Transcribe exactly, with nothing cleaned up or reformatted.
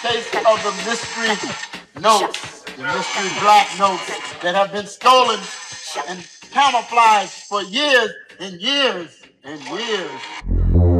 case of the mystery notes, the mystery black notes that have been stolen and camouflaged for years and years and years.